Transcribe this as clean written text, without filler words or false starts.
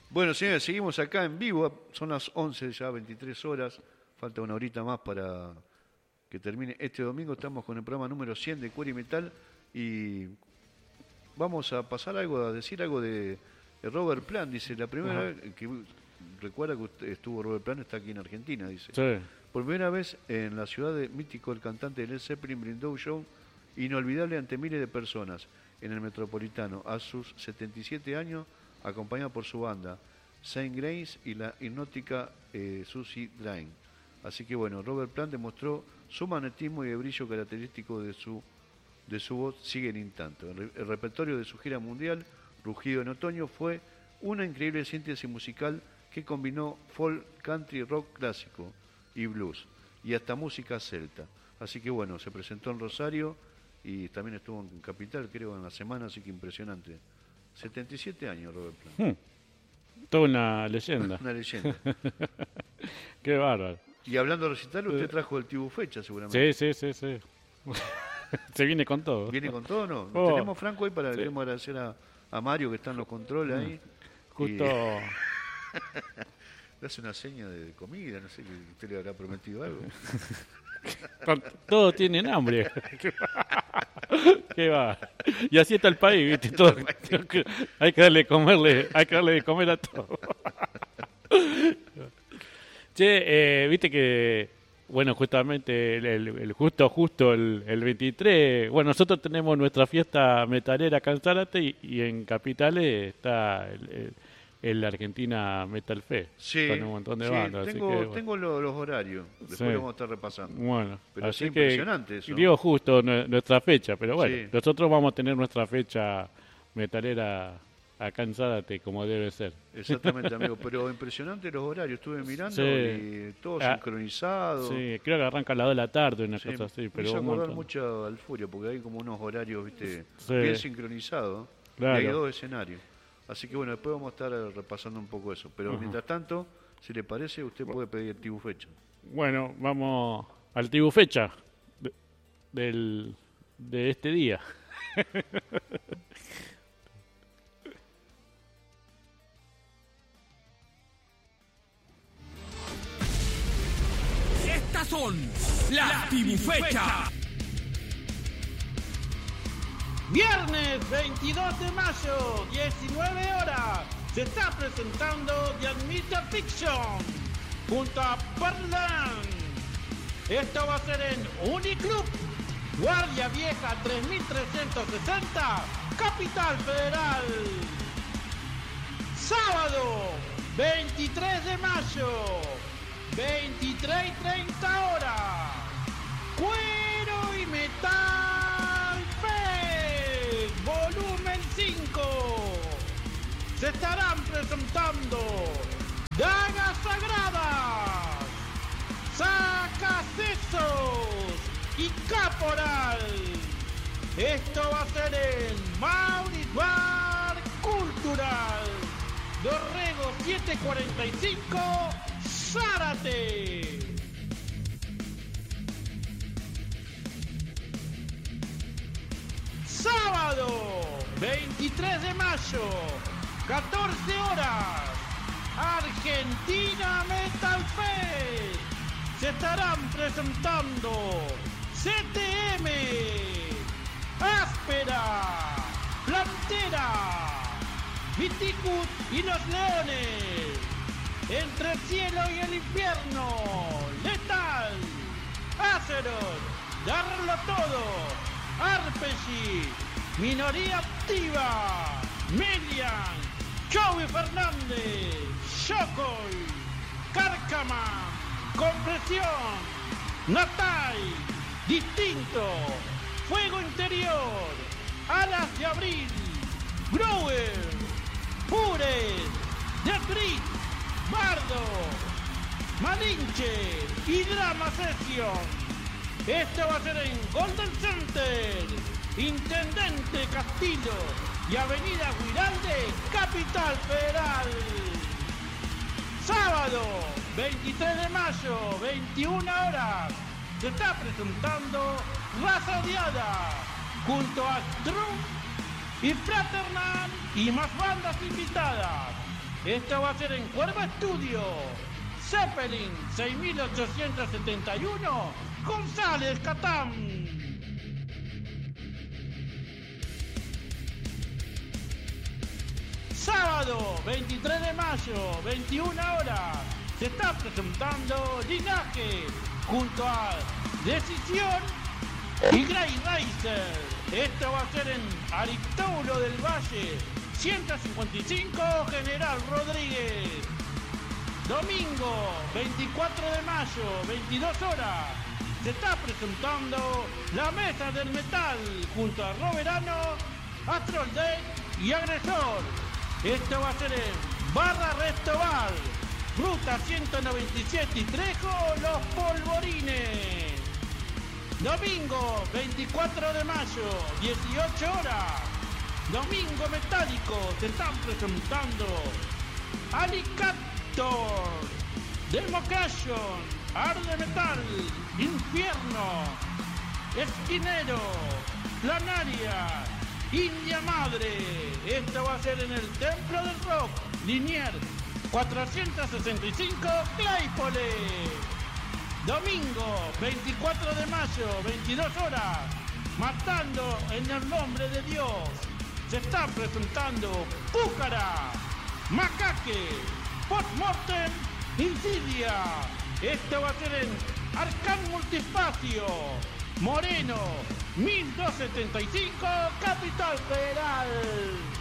Bueno, señores, seguimos acá en vivo. Son las 11, ya 23 horas. Falta una horita más para que termine este domingo. Estamos con el programa número 100 de Cuero y Metal. Y vamos a pasar algo, a decir algo de Robert Plant. Dice, la primera vez que recuerda que estuvo Robert Plant, está aquí en Argentina, dice. Sí. Por primera vez en la ciudad de Mítico, el cantante de Led Zeppelin brindó un show inolvidable ante miles de personas en el Metropolitano a sus 77 años, acompañado por su banda Saint Grace y la hipnótica Susie Drain. Así que bueno, Robert Plant demostró su magnetismo y el brillo característico de su voz sigue intacto. El repertorio de su gira mundial, Rugido en Otoño, fue una increíble síntesis musical que combinó folk, country, rock clásico y blues, y hasta música celta. Así que bueno, se presentó en Rosario y también estuvo en Capital, creo, en la semana, así que impresionante. 77 años, Robert Plant. Toda una leyenda. Una leyenda. Qué bárbaro. Y hablando de recital, usted trajo el Tibu Fecha, seguramente. Sí. Se viene con todo. ¿Viene con todo o no? Oh. Tenemos Franco ahí para queremos agradecer a Mario, que está en los controles ahí. Justo. Le hace una seña de comida, no sé, que usted le habrá prometido algo. Todos tienen hambre. Qué va. Y así está el país, ¿viste? Todo. Hay que darle de comer a todo. Che, viste que, bueno, justamente el justo el 23, bueno, nosotros tenemos nuestra fiesta metalera acá en Zárate y en Capitales está el Argentina Metal Fest, Sí, con un montón de sí, bandas. tengo, así que, bueno. tengo los horarios, después Sí. lo vamos a estar repasando. Bueno, Pero así es que impresionante eso. digo justo nuestra fecha, pero bueno, Sí. nosotros vamos a tener nuestra fecha metalera acá en Zárate como debe ser. Exactamente, amigo, pero impresionante los horarios, estuve mirando Sí. y todo sincronizado. Sí, creo que arranca a las 2 de la tarde, una Sí, cosa así, me pero hizo un acordar montón. mucho al Furia, porque hay como unos horarios, viste, Sí. bien sincronizados, Claro. y hay dos escenarios. Así que bueno, después vamos a estar repasando un poco eso. Pero mientras tanto, si le parece, usted puede pedir Tibu Fecha. Bueno, vamos al Tibu Fecha de este día. Estas son las Tibufechas. Viernes 22 de mayo, 19 horas, se está presentando The Admitted Fiction junto a Berlán. Esto va a ser en Uniclub, Guardia Vieja 3360, Capital Federal. Sábado 23 de mayo, 23:30 horas, Cuero y Metal Fest, volumen 5. Se estarán presentando Dagas Sagradas, Sacasesos y Caporal. Esto va a ser en Maurice Bar Cultural, Dorrego 745, Zárate. Sábado 23 de mayo, 14 horas, Argentina Metal Fest. Se estarán presentando CTM, Áspera, Plantera, Viticus y los Leones, Entre el Cielo y el Infierno, Letal, Azeroth, Darlo Todo, Arpegi, Minoría Activa, Melian, Joey Fernández, Shokoy, Cárcama, Compresión, Natai, Distinto, Fuego Interior, Alas de Abril, Grower, Pures, The Grit, Bardo, Malinche y Drama Session. Esto va a ser en Golden Center, Intendente Castillo y Avenida Guiralde, Capital Federal. Sábado 23 de mayo, 21 horas, se está presentando Raza Odiada junto a Drum y Fraternal y más bandas invitadas. Esto va a ser en Cuerva Estudio. Zeppelin 6871, González Catán. Sábado 23 de mayo, 21 horas, se está presentando Linaje junto a Decisión y Grey Racer. Esto va a ser en Aristóbulo del Valle, 155 General Rodríguez. Domingo 24 de mayo, 22 horas, se está presentando La Mesa del Metal junto a Roberano, Astral Deck y Agresor. Esto va a ser en Barra Restobar, Ruta 197 y Trejo, Los Polvorines. Domingo 24 de mayo, 18 horas, Domingo Metálico, se están presentando Alicator, Democration, Arde Metal, Infierno, Esquinero, Planaria, India Madre. Esto va a ser en el Templo del Rock, Liniers 465, Claypole. Domingo 24 de mayo, 22 horas, Matando en el Nombre de Dios. Se está presentando Púcara, Macaque, Postmortem, Insidia. Esto va a ser en Arcán Multispacio, Moreno, 1275, Capital Federal.